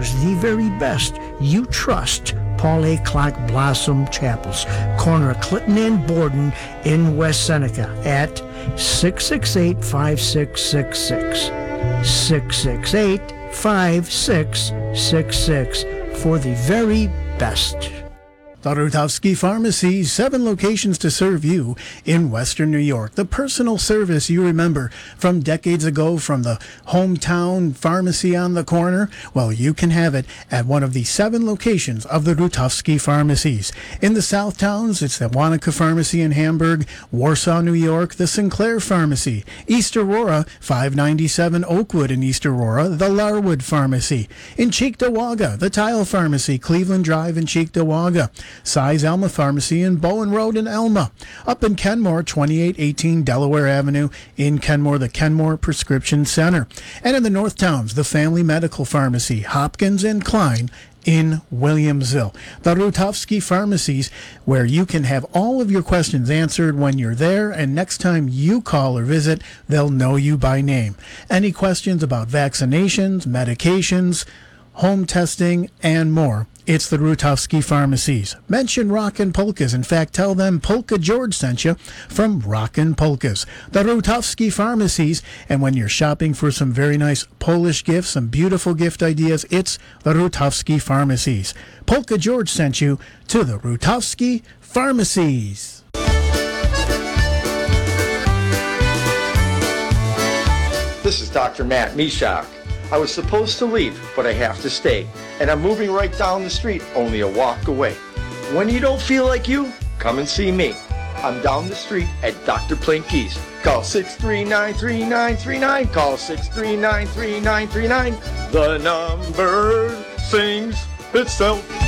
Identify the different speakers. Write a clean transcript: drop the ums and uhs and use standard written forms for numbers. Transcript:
Speaker 1: offers the very best. You trust Paul A. Clark Blossom Chapels, corner of Clinton and Borden in West Seneca at 668-5666. 668-5666 for the very best.
Speaker 2: The Rutowski Pharmacy, 7 locations to serve you in Western New York. The personal service you remember from decades ago from the hometown pharmacy on the corner, well, you can have it at one of the 7 locations of the Rutowski Pharmacies. In the South Towns, it's the Wanaka Pharmacy in Hamburg, Warsaw, New York, the Sinclair Pharmacy, East Aurora, 597 Oakwood in East Aurora, the Larwood Pharmacy. In Cheektowaga, the Tile Pharmacy, Cleveland Drive in Cheektowaga. Size Alma Pharmacy in Bowen Road in Elma. Up in Kenmore, 2818 Delaware Avenue in Kenmore, the Kenmore Prescription Center. And in the North Towns, the Family Medical Pharmacy, Hopkins and Klein in Williamsville. The Rutowski Pharmacies, where you can have all of your questions answered when you're there, and next time you call or visit, they'll know you by name. Any questions about vaccinations, medications, home testing, and more, it's the Rutowski Pharmacies. Mention Rockin' Polkas. In fact, tell them Polka George sent you from Rockin' Polkas. The Rutowski Pharmacies. And when you're shopping for some very nice Polish gifts, some beautiful gift ideas, it's the Rutowski Pharmacies. Polka George sent you to the Rutowski Pharmacies.
Speaker 3: This is Dr. Matt Mishak. I was supposed to leave, but I have to stay. And I'm moving right down the street, only a walk away. When you don't feel like you, come and see me. I'm down the street at Dr. Plinky's. Call 639-3939. Call 639-3939. The number sings itself.